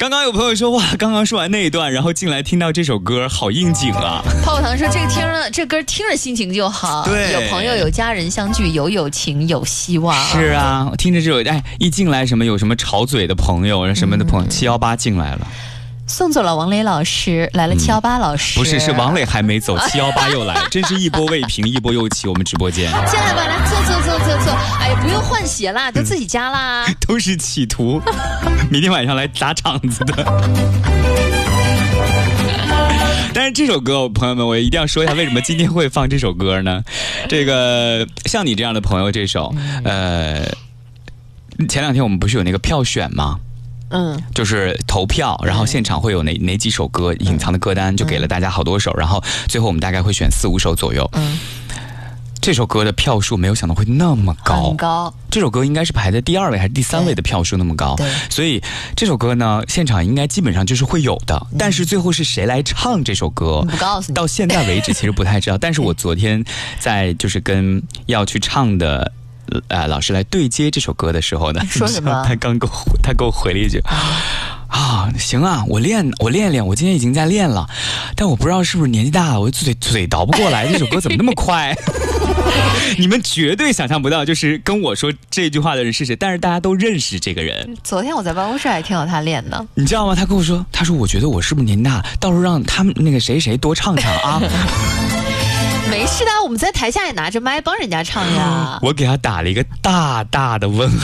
刚刚有朋友说哇，刚刚说完那一段，然后进来听到这首歌，好应景啊！ 泡泡糖说这歌听着心情就好， 对， 有朋友有家人相聚，有友情有希望。 是啊，听着这首一进来什么有什么吵嘴的朋友什么的朋友，718进来了。 送走了王磊老师，来了718老师。 不是，是王磊还没走，718又来，真是一波未平一波又起。我们直播间进来吧，来坐。哎呀，不用换鞋啦，都自己加啦。 都是企图明天晚上来砸场子的。但是这首歌，朋友们，我一定要说一下，为什么今天会放这首歌呢？这个像你这样的朋友，这首前2天我们不是有那个票选吗？就是投票，然后现场会有哪几首歌隐藏的歌单，就给了大家好多首，然后最后我们大概会选4-5首左右。这首歌的票数没有想到会那么高， 很高。这首歌应该是排在第2位还是第3位的票数那么高，所以这首歌呢，现场应该基本上就是会有的。但是最后是谁来唱这首歌， 不告诉你， 到现在为止其实不太知道。但是我昨天在就是跟要去唱的老师来对接这首歌的时候呢， 说什么？ 他给我回了一句行啊，我练，我今天已经在练了，但我不知道是不是年纪大了，我嘴倒不过来，这首歌怎么那么快？你们绝对想象不到，就是跟我说这句话的人是谁，但是大家都认识这个人。 昨天我在办公室还听到他练呢， 你知道吗？他跟我说，他说我觉得我是不是年纪大了，到时候让他们那个谁多唱唱啊。 没事的，我们在台下也拿着麦帮人家唱呀。 我给他打了一个大大的问号。